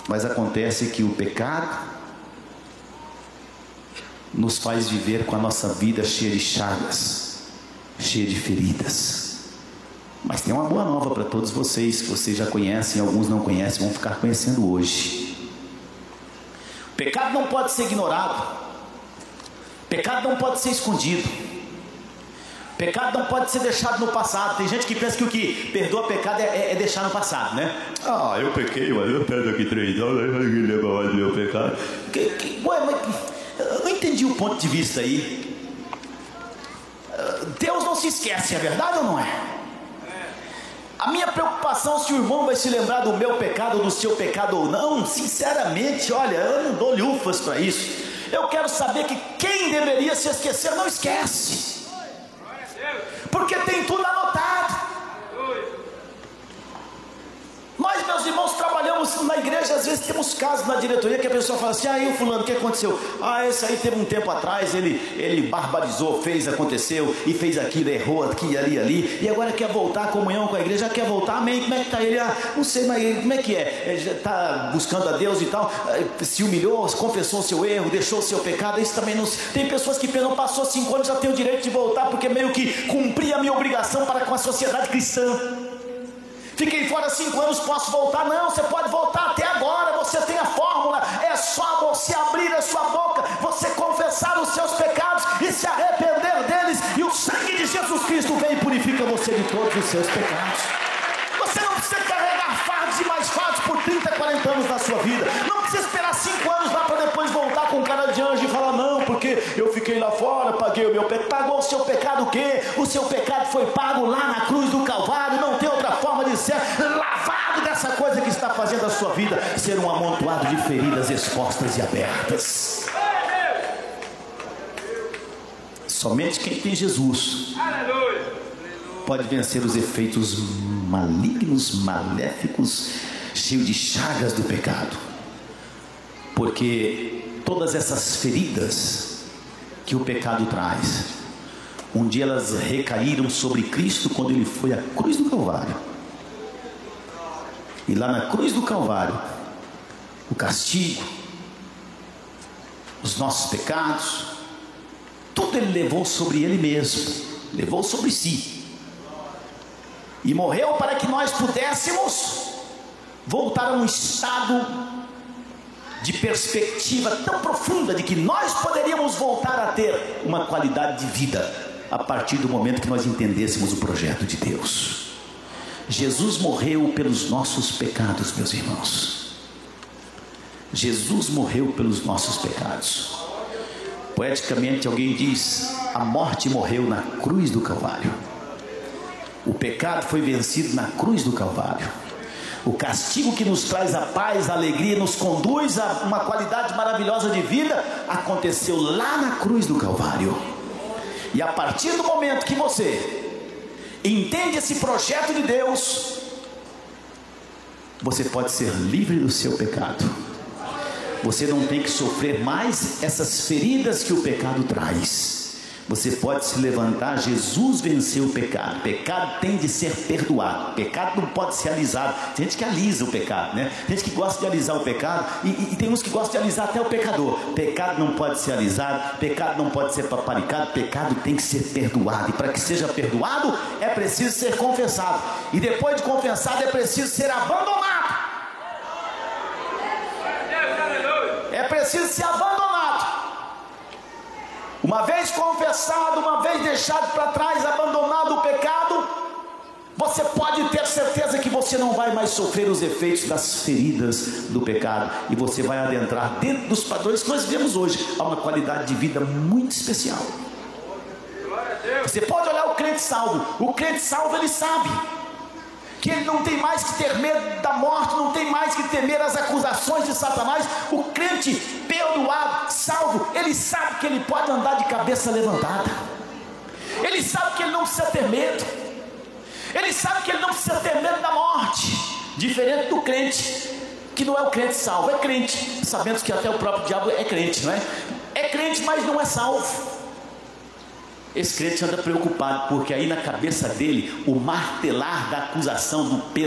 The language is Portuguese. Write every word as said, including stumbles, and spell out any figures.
Mas acontece que o pecado nos faz viver com a nossa vida cheia de chagas, cheia de feridas. Mas tem uma boa nova para todos vocês, que vocês já conhecem, alguns não conhecem, vão ficar conhecendo hoje. O pecado não pode ser ignorado, o pecado não pode ser escondido, o pecado não pode ser deixado no passado. Tem gente que pensa que o que perdoa pecado é, é, é deixar no passado, né? Ah, eu pequei, mas eu perdo aqui três anos, eu lembro mais do meu pecado. Que, que, ué, mas eu não entendi o ponto de vista aí. Deus não se esquece, é verdade ou não é? A minha preocupação se o irmão vai se lembrar do meu pecado ou do seu pecado ou não, sinceramente, olha, eu não dou lufas para isso. Eu quero saber que quem deveria se esquecer não esquece, porque tem tudo anotado. Nós, meus irmãos, trabalhamos na igreja, às vezes temos casos na diretoria que a pessoa fala assim: ah, e o fulano, o que aconteceu? Ah, esse aí teve um tempo atrás, ele, ele barbarizou, fez, aconteceu, e fez aquilo, errou aqui, ali, ali, e agora quer voltar à comunhão com a igreja, já quer voltar, amém, como é que está ele? Ah, não sei, mas como é que é? Ele já está buscando a Deus e tal, se humilhou, confessou o seu erro, deixou o seu pecado. Isso também não... Tem pessoas que pensam, passou cinco anos, já tem o direito de voltar, porque meio que cumpri a minha obrigação para com a sociedade cristã. Fiquei fora cinco anos, posso voltar? Não, você pode voltar até agora, você tem a fórmula, é só você abrir a sua boca, você confessar os seus pecados e se arrepender deles, e o sangue de Jesus Cristo vem e purifica você de todos os seus pecados. Você não precisa carregar fardos e mais fardos por trinta, quarenta anos da sua vida, não precisa esperar cinco anos lá para depois voltar com cara de anjo e falar: não, porque eu fiquei lá fora, paguei o meu pecado. Pagou o seu pecado o quê? O seu pecado foi pago lá na cruz do Calvário, não tem outra forma de ser lavado dessa coisa que está fazendo a sua vida ser um amontoado de feridas expostas e abertas. Somente quem tem Jesus pode vencer os efeitos malignos, maléficos, cheios de chagas do pecado, porque todas essas feridas que o pecado traz, um dia elas recaíram sobre Cristo quando ele foi à cruz do Calvário. E lá na cruz do Calvário, o castigo, os nossos pecados, tudo ele levou sobre ele mesmo, levou sobre si, e morreu para que nós pudéssemos voltar a um estado de perspectiva tão profunda de que nós poderíamos voltar a ter uma qualidade de vida a partir do momento que nós entendêssemos o projeto de Deus. Jesus morreu pelos nossos pecados, meus irmãos. Jesus morreu pelos nossos pecados. Poeticamente alguém diz: a morte morreu na cruz do Calvário. O pecado foi vencido na cruz do Calvário. O castigo que nos traz a paz, a alegria, nos conduz a uma qualidade maravilhosa de vida, aconteceu lá na cruz do Calvário. E a partir do momento que você entende esse projeto de Deus, você pode ser livre do seu pecado. Você não tem que sofrer mais essas feridas que o pecado traz. Você pode se levantar. Jesus venceu o pecado. O pecado tem de ser perdoado. O pecado não pode ser alisado. Tem gente que alisa o pecado, né? Tem gente que gosta de alisar o pecado, e, e, e tem uns que gostam de alisar até o pecador. Pecado não pode ser alisado, pecado não pode ser paparicado, pecado tem que ser perdoado. E para que seja perdoado, é preciso ser confessado. E depois de confessado, é preciso ser abandonado. É preciso ser abandonado. Uma vez confessado, uma vez deixado para trás, abandonado o pecado, você pode ter certeza que você não vai mais sofrer os efeitos das feridas do pecado, e você vai adentrar dentro dos padrões que nós vemos hoje, a uma qualidade de vida muito especial. Você pode olhar o crente salvo. O crente salvo, ele sabe que ele não tem mais que ter medo da morte, não tem mais que temer as acusações de Satanás. O crente perdoado, salvo, ele sabe que ele pode andar de cabeça levantada. Ele sabe que ele não precisa ter medo. Ele sabe que ele não precisa ter medo da morte. Diferente do crente, que não é o crente salvo, é crente. Sabemos que até o próprio diabo é crente, não é? É crente, mas não é salvo. Esse crente anda preocupado, porque aí na cabeça dele, o martelar da acusação do peso